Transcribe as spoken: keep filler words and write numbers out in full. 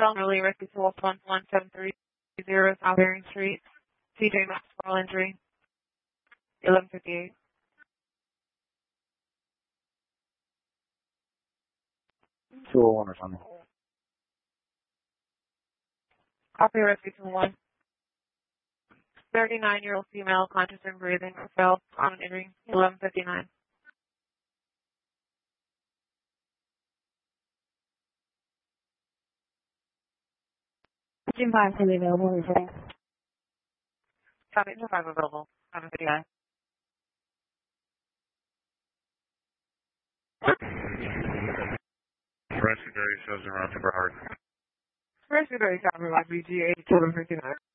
Early Rescue to one one seven three zero South Bering Street. T J Maxx oral injury. eleven fifty-eight. two oh one or something. Copy Rescue to one. thirty-nine-year-old female, conscious and breathing, fell on injury. eleven fifty-nine. Jim five fully available, reporting. Copy five available. eleven fifty-nine. Rescue shows around to Broward. Rescue copy by B G eighty-seven fifty-nine.